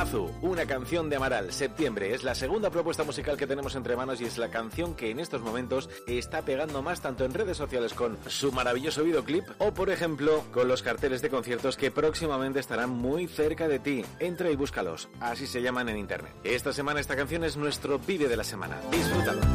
Mazu, una canción de Amaral, Septiembre. Es la segunda propuesta musical que tenemos entre manos y es la canción que en estos momentos está pegando más tanto en redes sociales con su maravilloso videoclip o, por ejemplo, con los carteles de conciertos que próximamente estarán muy cerca de ti. Entra y búscalos, así se llaman en internet. Esta semana esta canción es nuestro Vive de la semana. Disfrútalo.